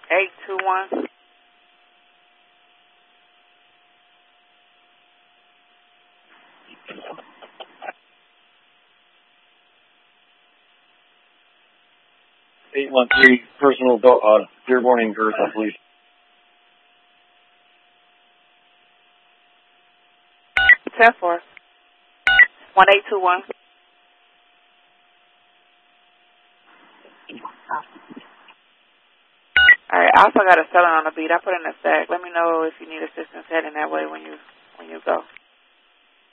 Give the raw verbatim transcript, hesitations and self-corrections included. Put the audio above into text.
eight two one. eight one three, personal uh, Dearborn and Gertha, please. ten four. one eight two one. All right, I also got a selling on the beat. I put in a stack. Let me know if you need assistance heading that way when you when you go.